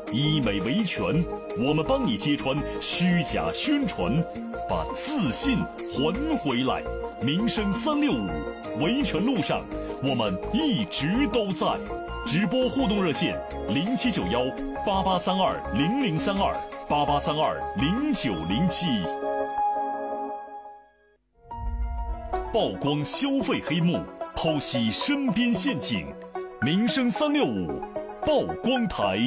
医美维权，我们帮你揭穿虚假宣传，把自信还回来。民生365，维权路上，我们一直都在。直播互动热线：879188320032，88320907。曝光消费黑幕，剖析身边陷阱。民生365曝光台。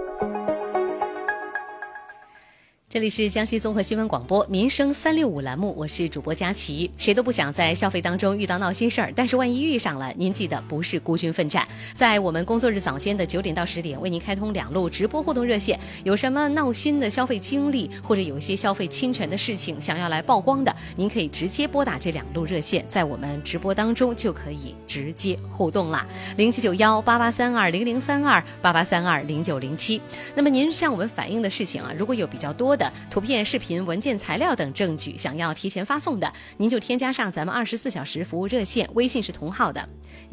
这里是江西综合新闻广播民生365栏目，我是主播佳琪。谁都不想在消费当中遇到闹心事儿，但是万一遇上了，您记得不是孤军奋战。在我们工作日早间的9点到10点，为您开通2路直播互动热线，有什么闹心的消费经历，或者有一些消费侵权的事情想要来曝光的，您可以直接拨打这2路热线，在我们直播当中就可以直接互动啦。079188320032，88320907。那么您向我们反映的事情啊，如果有比较多的图片、视频、文件、材料等证据想要提前发送的，您就添加上咱们24小时服务热线，微信是同号的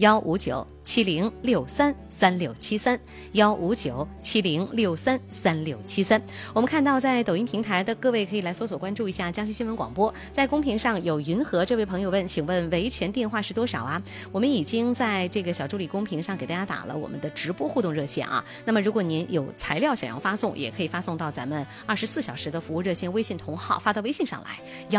15970633673，15970633673。我们看到在抖音平台的各位可以来搜索关注一下江西新闻广播。在公屏上有云和这位朋友问，请问维权电话是多少啊？我们已经在这个小助理公屏上给大家打了我们的直播互动热线啊。那么如果您有材料想要发送，也可以发送到咱们24小时的服务热线微信同号，发到微信上来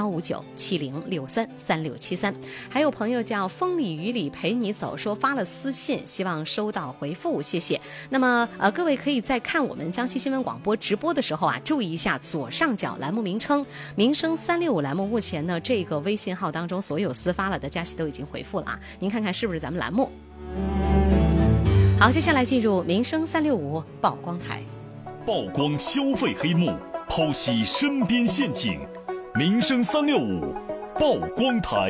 15970633673。还有朋友叫风里雨里陪你走，说发了私信，希望收到回复，谢谢。那么各位可以在看我们江西新闻广播直播的时候啊，注意一下左上角栏目名称民生365栏目，目前呢这个微信号当中所有私发了的佳琪都已经回复了啊，您看看是不是咱们栏目。好，接下来进入民生365曝光台。 曝光消费黑幕，剖析身边陷阱。民生365曝光台。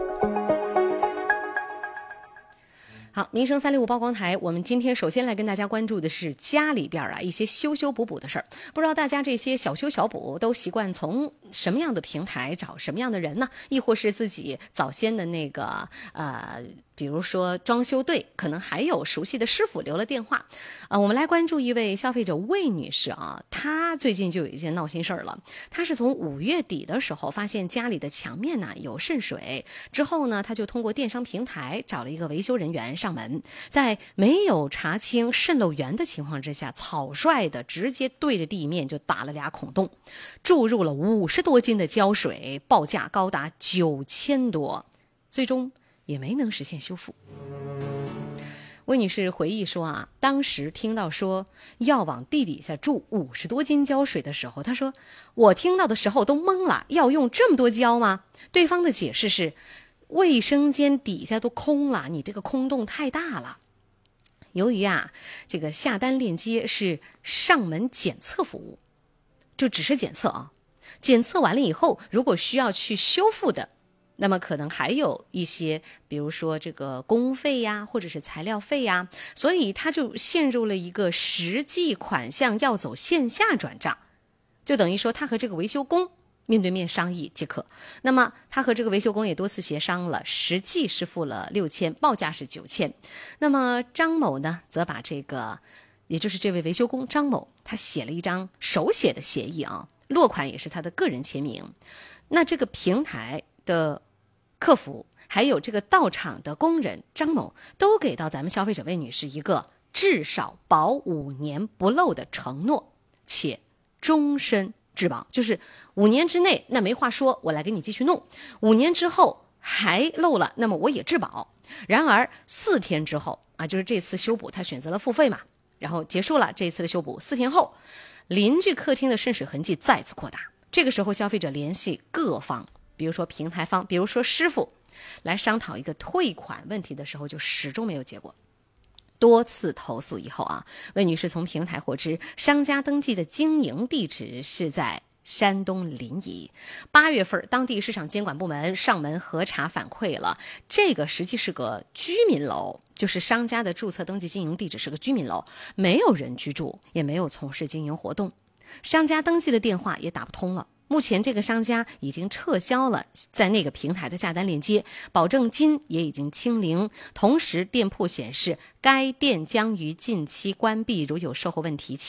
好，民生365曝光台，我们今天首先来跟大家关注的是家里边一些修修补补的事儿。不知道大家这些小修小补都习惯从什么样的平台找什么样的人呢？亦或是自己早先的那个比如说装修队，可能还有熟悉的师傅留了电话。我们来关注一位消费者魏女士啊，她最近就有一件闹心事儿了。她是从5月底的时候发现家里的墙面呢有渗水，之后呢，她就通过电商平台找了一个维修人员上门，在没有查清渗漏源的情况之下，草率的直接对着地面就打了2孔洞，注入了50多斤的胶水，报价高达9000多，最终也没能实现修复。魏女士回忆说啊，当时听到说要往地底下注50多斤胶水的时候，她说我听到的时候都懵了，要用这么多胶吗？对方的解释是卫生间底下都空了，你这个空洞太大了。由于啊，这个下单链接是上门检测服务，就只是检测啊，检测完了以后，如果需要去修复的，那么可能还有一些，比如说这个工费呀，或者是材料费呀，所以他就陷入了一个实际款项要走线下转账，就等于说他和这个维修工面对面商议即可。那么他和这个维修工也多次协商了，实际是付了6000，报价是9000。那么张某呢，则把这个，也就是这位维修工张某，他写了一张手写的协议啊，落款也是他的个人签名。那这个平台的客服还有这个到场的工人张某都给到咱们消费者魏女士一个至少保5年不漏的承诺，且终身质保，就是5年之内那没话说，我来给你继续弄，5年之后还漏了，那么我也质保。然而4天之后啊，就是这次修补他选择了付费嘛，然后结束了这一次的修补，4天后邻居客厅的渗水痕迹再次扩大，这个时候消费者联系各方，比如说平台方，比如说师傅，来商讨一个退款问题的时候，就始终没有结果。多次投诉以后啊，魏女士从平台获知，商家登记的经营地址是在山东临沂。8月份，当地市场监管部门上门核查反馈了，这个实际是个居民楼，就是商家的注册登记经营地址是个居民楼，没有人居住，也没有从事经营活动，商家登记的电话也打不通了。目前这个商家已经撤销了在那个平台的下单链接，保证金也已经清零，同时店铺显示该店将于近期关闭，如有售后问题